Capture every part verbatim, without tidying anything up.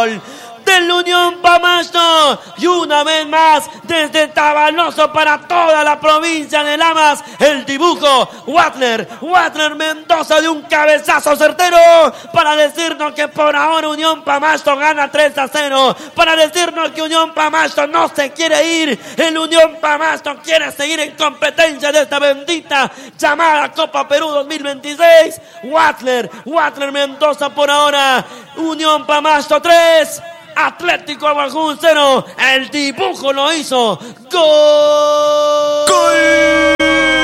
del Unión Pamasto, y una vez más desde Tabanoso para toda la provincia de Lamas, el dibujo Watler, Watler Mendoza de un cabezazo certero para decirnos que por ahora Unión Pamasto gana tres a cero, para decirnos que Unión Pamasto no se quiere ir, el Unión Pamasto quiere seguir en competencia de esta bendita llamada Copa Perú dos mil veintiséis. Watler, Watler Mendoza por ahora, Unión Pamasto tres, Atlético Abajún cero, el dibujo lo hizo. ¡Gol! ¡Gol!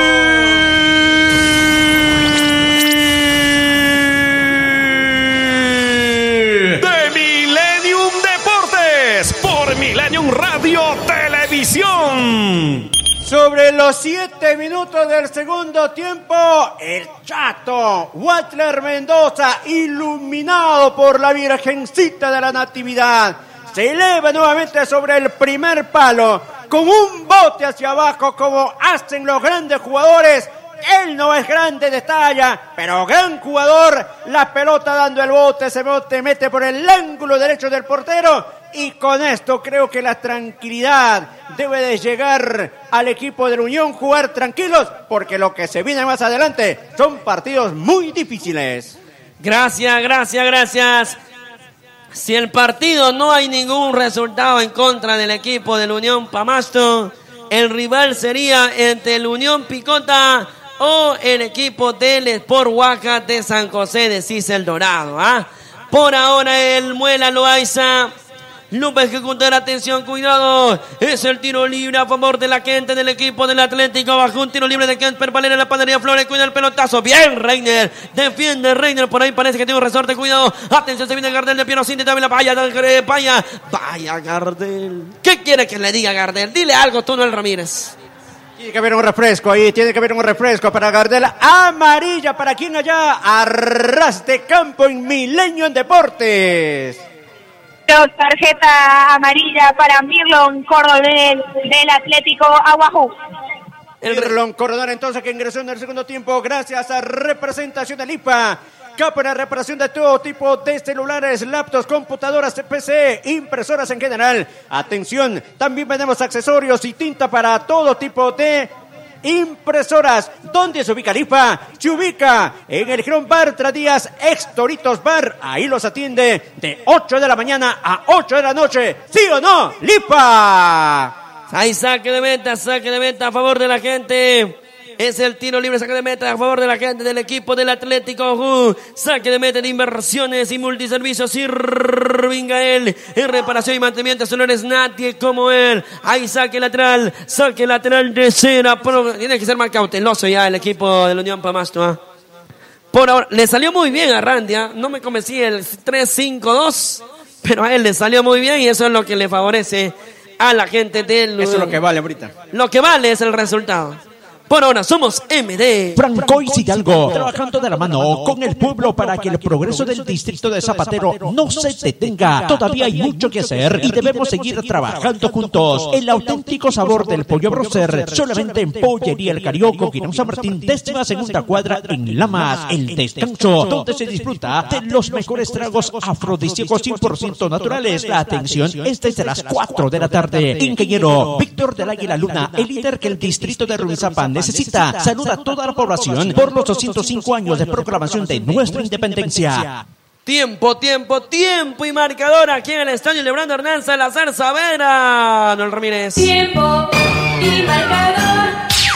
De Millennium Deportes, por Millennium Radio Televisión. Sobre los siete minutos del segundo tiempo, el Chato Watler Mendoza, iluminado por la Virgencita de la Natividad, se eleva nuevamente sobre el primer palo con un bote hacia abajo como hacen los grandes jugadores. Él no es grande de talla, pero gran jugador. La pelota dando el bote, ese bote mete por el ángulo derecho del portero. Y con esto creo que la tranquilidad debe de llegar al equipo de la Unión, jugar tranquilos, porque lo que se viene más adelante son partidos muy difíciles. Gracias, gracias, gracias. Si el partido no hay ningún resultado en contra del equipo de la Unión Pamasto, el rival sería entre el Unión Picota o el equipo del Sport Huaca de San José de Cis El Dorado. ¿ah? Por ahora el Muela Loaiza lo va a ejecutar, atención, cuidado, es el tiro libre a favor de la gente del equipo del Atlético. Bajo un tiro libre de Kemper Valera en la panadería Flores, cuida el pelotazo, bien Reiner, defiende Reiner, por ahí parece que tiene un resorte, cuidado, atención, se viene Gardel de Piero Cinti, también la vaya, vaya, vaya Gardel, ¿qué quiere que le diga Gardel? Dile algo tú, Noel Ramírez. Tiene que haber un refresco ahí, tiene que haber un refresco para Gardel. Amarilla para quien allá, a ras de campo en Millennium Deportes. Tarjeta amarilla para Mirlon Cordonel del Atlético Aguajú. Mirlon Cordonel entonces que ingresó en el segundo tiempo gracias a representación del I P A. Capa de reparación de todo tipo de celulares, laptops, computadoras, P C, impresoras en general. Atención, también vendemos accesorios y tinta para todo tipo de impresoras. ¿Dónde se ubica el I P A? Se ubica en el Girón Bar Tradias ex Toritos Bar. Ahí los atiende de ocho de la mañana a ocho de la noche. ¿Sí o no, I P A? Hay saque de meta, saque de meta a favor de la gente. Es el tiro libre, saque de meta a favor de la gente del equipo del Atlético. Uh, saque de meta de inversiones y multiservicios. Irvingael en reparación y mantenimiento de celulares, nadie como él. Ahí saque lateral, saque lateral de cera. Pero tiene que ser más cauteloso ya el equipo de la Unión Pamasto. ¿eh? Por ahora, le salió muy bien a Randia. No me convencí el tres cinco dos, pero a él le salió muy bien y eso es lo que le favorece a la gente del... Eso es lo que vale ahorita. Lo que vale es el resultado. Por ahora somos M D. Francois Hidalgo, trabajando de la mano con el pueblo para que el progreso del distrito de Zapatero no se detenga. Todavía hay mucho que hacer y debemos seguir trabajando juntos. El auténtico sabor del pollo broster, solamente en Pollería El Carioco, Quirón San Martín, décima segunda cuadra en Lamas. El Descanso, donde se disfruta de los mejores tragos afrodisíacos cien por ciento naturales. La atención es desde las cuatro de la tarde. Ingeniero Víctor del Águila Luna, el líder que el distrito de Ruizapan necesita. Saluda a toda la población por los doscientos cinco años de proclamación de nuestra independencia. Tiempo, tiempo, tiempo y marcador aquí en el estadio Lebrando Hernán Salazar Saavedra. Noel Ramírez. Tiempo y marcador.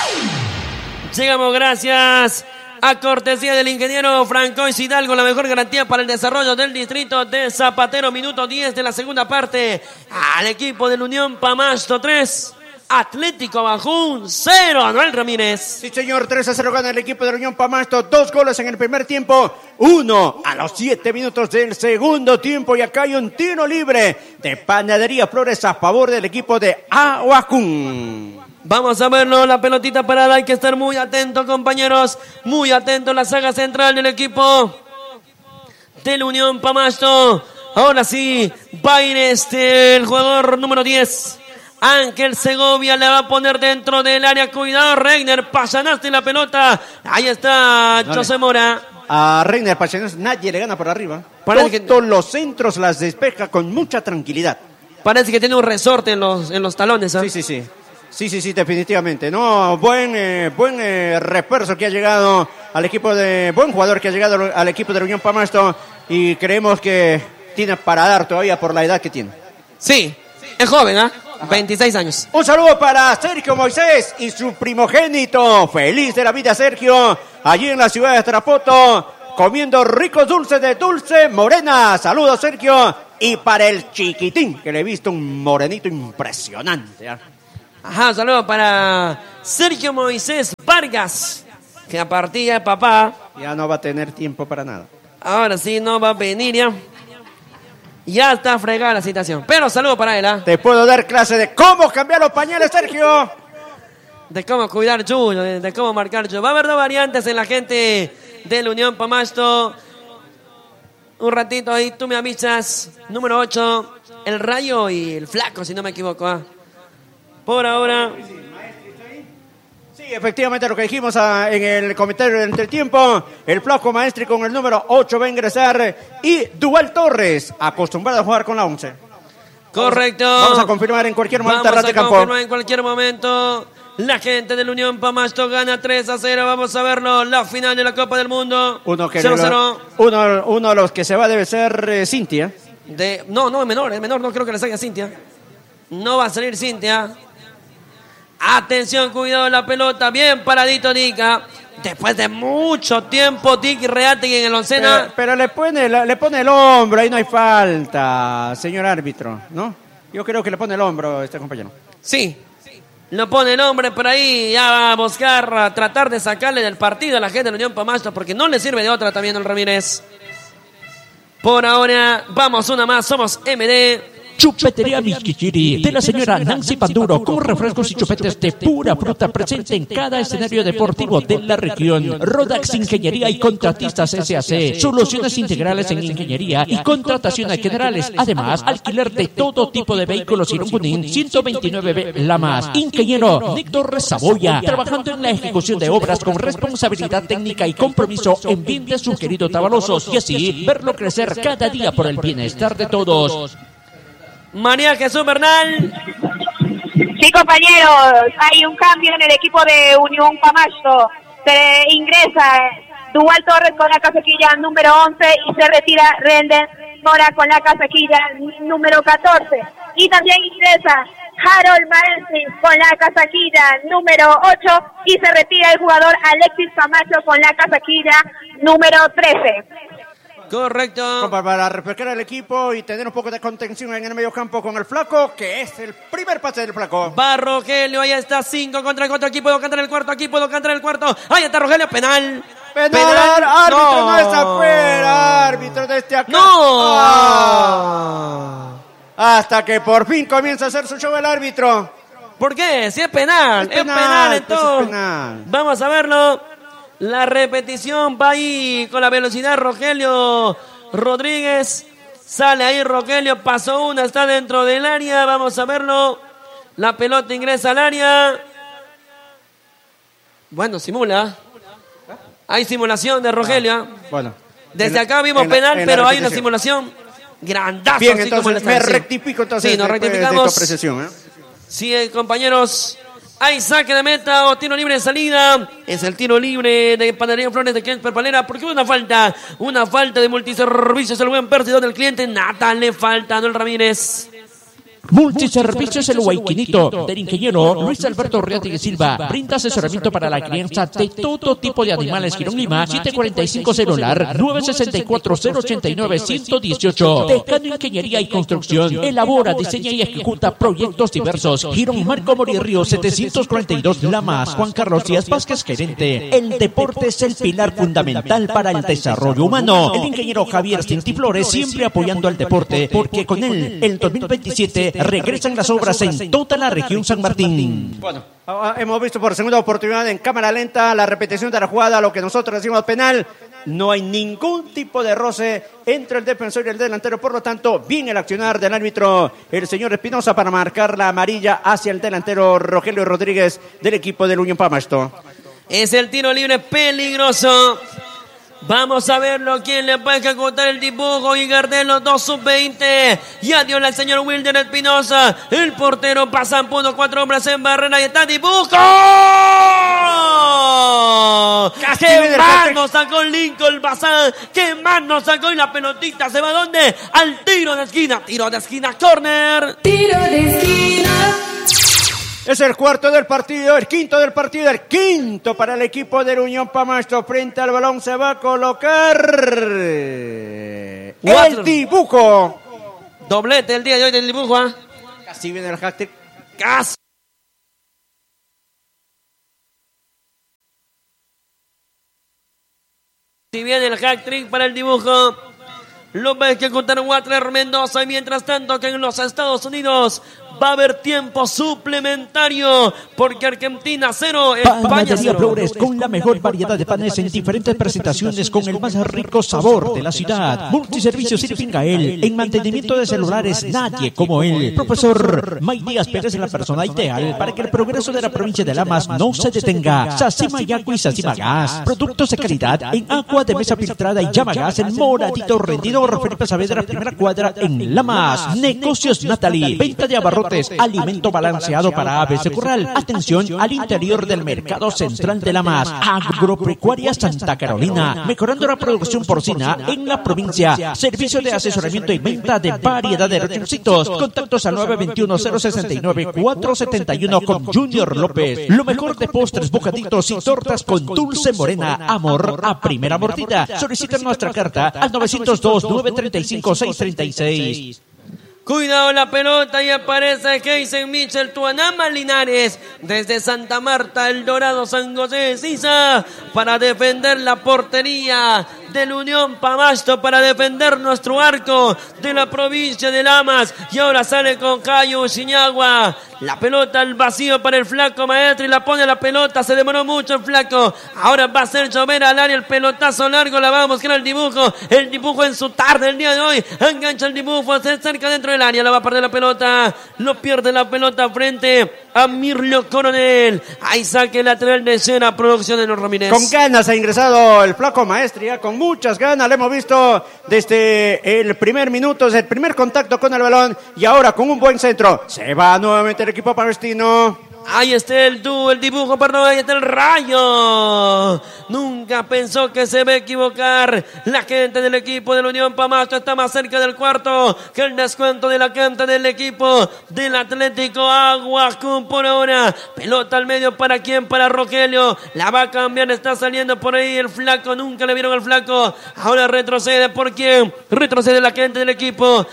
Llegamos gracias a cortesía del ingeniero Francois Hidalgo, la mejor garantía para el desarrollo del distrito de Zapatero. Minuto diez de la segunda parte. Al equipo de la Unión Pamasto tres. Atlético Abajún cero, Noel Ramírez. Sí, señor, tres a cero gana el equipo de la Unión Pamasto. Dos goles en el primer tiempo, uno a los siete minutos del segundo tiempo. Y acá hay un tiro libre de Panadería Flores a favor del equipo de Aguacún. Vamos a verlo, la pelotita parada. Hay que estar muy atento, compañeros. Muy atento, la saga central del equipo de la Unión Pamasto. Ahora sí, va a ir este, el jugador número diez. Ángel Segovia le va a poner dentro del área. Cuidado, Reiner. Pasanaste la pelota. Ahí está no José le, Mora. a Reiner Pachenes, nadie le gana por arriba. Parece Todos que- los centros las despeja con mucha tranquilidad. Parece que tiene un resorte en los, en los talones. ¿Ah? Sí, sí, sí. Sí, sí, sí, definitivamente. No, buen, eh, buen eh, refuerzo que ha llegado al equipo de, buen jugador que ha llegado al equipo de la Unión Pamasto y creemos que tiene para dar todavía por la edad que tiene. Sí, es joven, ¿ah? veintiséis años. Un saludo para Sergio Moisés y su primogénito. Feliz de la vida, Sergio. Allí en la ciudad de Tarapoto, comiendo ricos dulces de Dulce Morena. Saludos, Sergio. Y para el chiquitín, que le he visto un morenito impresionante. ¿eh? Ajá, saludo para Sergio Moisés Vargas, que a partir de papá, Ya no va a tener tiempo para nada. ahora sí no va a venir ya. Ya está fregada la situación. Pero saludo para él, ¿ah? Te puedo dar clase de cómo cambiar los pañales, Sergio. De cómo cuidar Chulo, de, de cómo marcar Chulo. Va a haber dos variantes en la gente de la Unión Pamasto. Un ratito ahí, tú me avisas. Número ocho, el Rayo y el Flaco, si no me equivoco. ¿ah? Por ahora, Sí, efectivamente lo que dijimos ah, en el comentario del entretiempo. El flaco maestri con el número ocho va a ingresar. Y Duval Torres, acostumbrado a jugar con la once. correcto. Vamos a confirmar en cualquier momento Vamos a ras de a campo. confirmar en cualquier momento. La gente de la Unión Pamasto gana tres a cero. Vamos a verlo. La final de la Copa del Mundo. Uno, que cero lo- cero. uno, uno de los que se va debe ser eh, Cintia. De, no, no, es menor, es menor, no creo que le salga Cintia. No va a salir Cintia. Atención, cuidado la pelota, bien paradito Nica. Después de mucho tiempo, Tiki Reategui en el oncena. Pero, pero le, pone, la- le pone el hombro, ahí no hay falta, señor árbitro, ¿no? Yo creo que le pone el hombro a este compañero. Sí, lo pone el hombre por ahí. Ya va a buscar, a tratar de sacarle del partido a la gente de la Unión Pamasto, porque no le sirve de otra también el Ramírez. Por ahora, vamos una más, somos M D. Chupetería Miskichiri de la señora Nancy Panduro, con refrescos y chupetes de pura fruta presente en cada escenario deportivo de la región. Rodax Ingeniería y Contratistas S A C, soluciones integrales en ingeniería y contrataciones generales. Además, alquiler de todo tipo de vehículos Irungunín ciento veintinueve B La Más. Ingeniero Víctor Saboya, trabajando en la ejecución de obras con responsabilidad técnica y compromiso en bien de su querido Tabalosos, y así verlo crecer cada día por el bienestar de todos. María Jesús Bernal. Sí, compañeros, hay un cambio en el equipo de Unión Pamasto. Se ingresa Duval Torres con la casaquilla número once y se retira Render Mora con la casaquilla número catorce. Y también ingresa Harold Maestri con la casaquilla número ocho y se retira el jugador Alexis Camacho con la casaquilla número trece. Correcto. Compa, para refrescar al equipo y tener un poco de contención en el medio campo con el flaco, que es el primer pase del flaco. Va Rogelio, ahí está, cinco contra el cuatro. Aquí puedo cantar el cuarto, aquí puedo cantar el cuarto. Ahí está Rogelio, penal. Penal, árbitro, no, es afuera, árbitro desde acá. No. Ah. Hasta que por fin comienza a hacer su show el árbitro. ¿Por qué? Si es penal, Es es penal, penal, pues es entonces. penal. Vamos a verlo. La repetición va ahí con la velocidad. Rogelio Rodríguez. Sale ahí Rogelio, pasó una, está dentro del área. Vamos a verlo. La pelota ingresa al área. Bueno, simula. Hay simulación de Rogelio. Bueno. Desde En- acá vimos en la- penal, en la pero hay una repetición. simulación grandazo. Bien, así como entonces la me están- sí. rectifico entonces Sí, nos después de tu rectificamos. apreciación, ¿eh? Sí, eh, compañeros. Hay saque de meta o tiro libre de salida. Es el tiro libre de Panadería Flores de Kemper Palera. Porque una falta, una falta de multiservicios. El buen perdido del cliente. Nada le falta a Noel Ramírez. Multiservicios El Huayquinito, del ingeniero Luis Alberto Reategui Silva. Brinda asesoramiento para la crianza de todo tipo de animales. Girón Lima, siete cuarenta y cinco celular, nueve sesenta y cuatro, cero ochenta y nueve, ciento dieciocho. Tejano Ingeniería y Construcción. Elabora, diseña y ejecuta proyectos diversos. Girón Marco Mori Río, setecientos cuarenta y dos La Más. Juan Carlos Díaz Vázquez, gerente. El deporte es el pilar fundamental para el desarrollo humano. El ingeniero Javier Cintiflores, siempre apoyando al deporte, porque con él, el dos mil veintisiete, regresan las obras en toda la región San Martín. Bueno, ah, hemos visto por segunda oportunidad en cámara lenta la repetición de la jugada, lo que nosotros decimos penal. No hay ningún tipo de roce entre el defensor y el delantero, por lo tanto, bien el accionar del árbitro, el señor Espinosa, para marcar la amarilla hacia el delantero Rogelio Rodríguez del equipo del Unión Pamasto. Es el tiro libre peligroso. Vamos a verlo, quién le puede ejecutar el dibujo. Y Gardel, los dos sub veinte. Ya dio el señor Wilder Espinosa. El portero pasa pudo cuatro hombres en barrera y está dibujo. ¿Qué más nos sacó Lincoln Bazán? ¿Qué más nos sacó? Y la pelotita se va a dónde? Al tiro de esquina. Tiro de esquina, córner. Tiro de esquina. Es el cuarto del partido, el quinto del partido, el quinto para el equipo del Unión Pamasto. Frente al balón se va a colocar Cuatro. el dibujo. Doblete el día de hoy del dibujo, ¿ah? Casi viene el hat-trick. Casi. Si viene el hat-trick para el dibujo, lo va a ejecutar Watler Mendoza. Y mientras tanto que en los Estados Unidos va a haber tiempo suplementario, porque Argentina cero, España Panadería cero. Flores, con la mejor variedad de panes en diferentes presentaciones, con el más rico sabor de la ciudad. Multiservicios Irpingael, en mantenimiento de celulares nadie como él. Profesor May Díaz Pérez es la persona ideal para que el progreso de la provincia de Lamas no se detenga. Sacima y Agua y Sacima Gas, productos de calidad en agua de mesa filtrada y llama gas en Moradito Rendidor, Felipe Saavedra, primera cuadra en Lamas. Negocios Natalie, venta de abarrotes, alimento balanceado para aves de corral. Atención al interior del mercado central de Lamas. Agropecuaria Santa Carolina, mejorando la producción porcina en la provincia. Servicio de asesoramiento y venta de variedad de ratoncitos. Contactos al nueve dos uno, cero seis nueve, cuatro siete uno con Junior López. Lo mejor de postres, bocaditos y tortas con dulce morena. Amor a primera mordida. Solicita nuestra carta al nueve cero dos, nueve tres cinco, seis tres seis. Cuidado la pelota y aparece Keisen Michel Tuanama Linares desde Santa Marta, El Dorado, San José de Sisa, para defender la portería del Unión Pamasto, para defender nuestro arco de la provincia de Lamas. Y ahora sale con Cayo Uchiñagua. La pelota al vacío para el flaco maestro y la pone a la pelota. Se demoró mucho el flaco. Ahora va a ser llover al área, el pelotazo largo. La va a buscar el dibujo. El dibujo en su tarde el día de hoy. Engancha el dibujo, se acerca dentro del área. La va a perder la pelota. Lo pierde la pelota frente a Mirlo Coronel. Ahí saque lateral de escena, producción de los Ramírez. Con ganas ha ingresado el flaco maestría, con muchas ganas. Lo hemos visto desde el primer minuto, desde el primer contacto con el balón. Y ahora con un buen centro. Se va nuevamente el equipo palestino. Ahí está el dúo, el dibujo, perdón, ahí está el rayo. Nunca pensó que se va a equivocar. La gente del equipo de la Unión Pamasto está más cerca del cuarto que el descuento de la gente del equipo del Atlético Aguacún por ahora. Pelota al medio, ¿para quién? Para Rogelio. La va a cambiar, está saliendo por ahí el flaco. Nunca le vieron al flaco. Ahora retrocede, ¿por quién? Retrocede la gente del equipo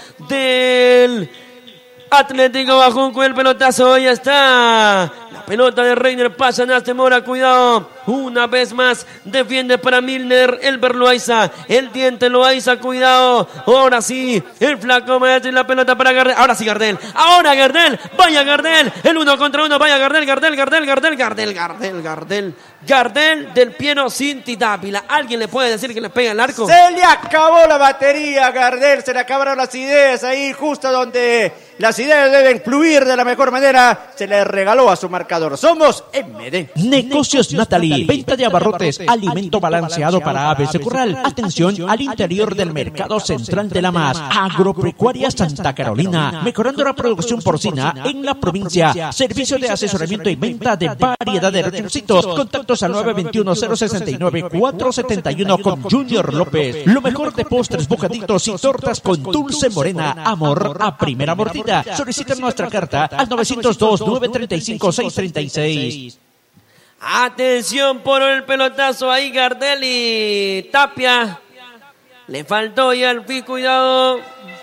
del Atlético Bajón con el pelotazo. Ahí está. La pelota de Reiner pasa en Naste Mora. Cuidado. Una vez más defiende para Milner. Elber Loaiza. El diente Loaiza. Cuidado. Ahora sí. El flaco maestro y la pelota para Gardel. Ahora sí Gardel. Ahora Gardel. Vaya Gardel. El uno contra uno. Vaya Gardel. Gardel. Gardel. Gardel. Gardel. Gardel. Gardel. Gardel del Pieno Cinti Dávila. ¿Alguien le puede decir que le pega el arco? Se le acabó la batería a Gardel. Se le acabaron las ideas ahí, justo donde las ideas deben fluir de la mejor manera. Se le regaló a su marcador. Somos M D. Negocios Natalie, venta de abarrotes, alimento balanceado para aves de corral. Atención al interior del mercado central de Lamas. Agropecuaria Santa Carolina, mejorando la producción porcina en la provincia. Servicio de asesoramiento y venta de variedad de ratoncitos. Contactos al nueve dos uno, cero seis nueve, cuatro siete uno con Junior López. Lo mejor de postres, bocaditos y tortas con dulce morena. Amor a primera mordida. Solicita nuestra carta al nueve cero dos, nueve tres cinco, seis tres seis. Atención por el pelotazo ahí Gardel y Tapia. Le faltó ya el fin, cuidado.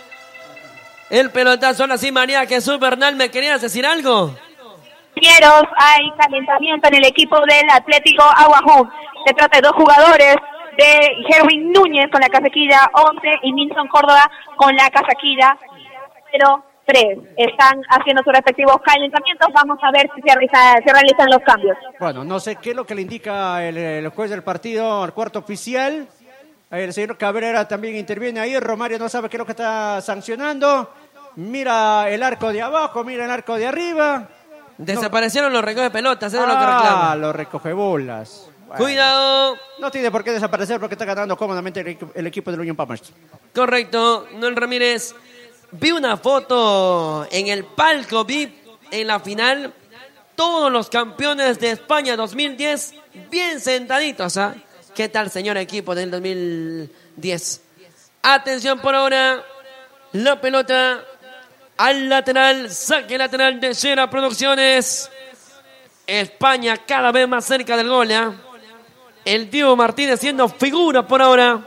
El pelotazo, ahora sí María Jesús Bernal, ¿me querías decir algo? Compañeros, hay calentamiento en el equipo del Atlético Aguajón. Se trata de dos jugadores, de Herwin Núñez con la casaquilla once y Nilson Córdoba con la casaquilla cero tres. Están haciendo sus respectivos calentamientos. Vamos a ver si se, realiza, se realizan los cambios. Bueno, no sé qué es lo que le indica el, el juez del partido al cuarto oficial. El señor Cabrera también interviene ahí. Romario no sabe qué es lo que está sancionando. Mira el arco de abajo, mira el arco de arriba. Desaparecieron no. los recoge pelotas, eso ah, es lo que reclaman. Ah, los recoge bolas. Bueno, Cuidado. no tiene por qué desaparecer porque está ganando cómodamente el, equ- el equipo del Unión Pamasto. Correcto, Noel Ramírez. Vi una foto en el palco V I P en la final. Todos los campeones de España dos mil diez bien sentaditos. ¿Ah? ¿Qué tal, señor equipo del dos mil diez? Atención por ahora. La pelota al lateral. Saque lateral de Shera Producciones. España cada vez más cerca del gol. ¿eh? El Diego Martínez siendo figura por ahora.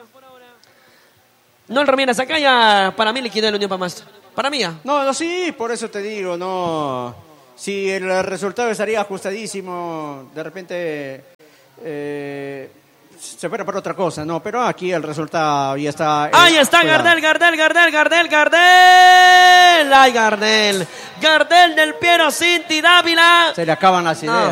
No, Ramírez, acá ya para mí liquidó el Unión Pamasto. Para mí ya. No, no, sí, por eso te digo, no. Si el resultado estaría ajustadísimo, de repente eh, se fuera por otra cosa, no. Pero aquí el resultado ya está. eh, Ahí está cuidado. Gardel, Gardel, Gardel, Gardel, Gardel. Ay, Gardel. Gardel del Piero Cinti Dávila. Se le acaban las ideas. No.